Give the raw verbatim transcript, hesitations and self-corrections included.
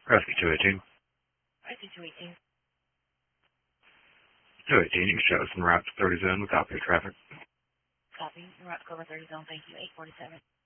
Rescue two eighteen. Rescue two eighteen. two eighteen, you can show us in route to thirty zone with copy of traffic. Copy. Route cover thirty zone. Thank you. eight forty-seven.